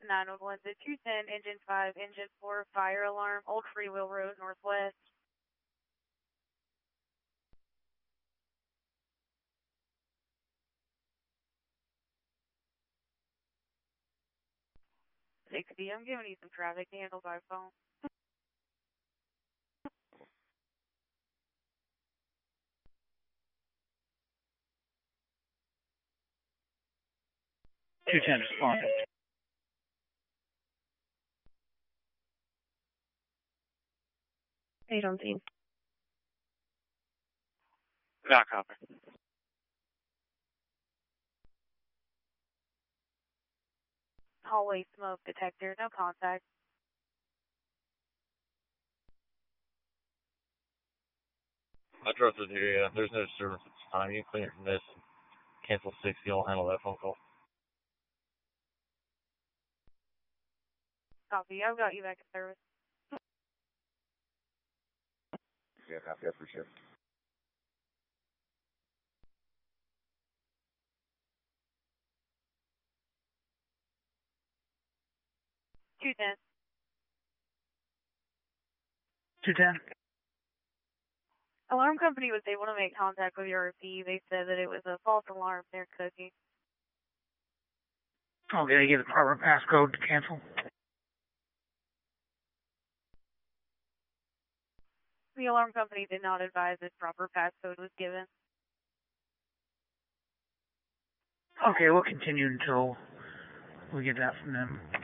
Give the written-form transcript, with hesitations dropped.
911 to 210, engine 5, engine 4, fire alarm, Old Freewheel Road, Northwest. I'm giving you some traffic to handle by phone. Two-10 responded. 8 on scene. Not copy. Hallway smoke detector, no contact. I drove through the area. There's no service at this time. You can clean it from this. Cancel 60. I'll handle that phone call. Copy. I've got you back in service. Yeah, copy that for sure. Two ten. 210. Alarm company was able to make contact with your RP. They said that it was a false alarm near Cookie. Okay, I give the proper passcode to cancel. The alarm company did not advise that proper passcode was given. Okay, we'll continue until we get that from them.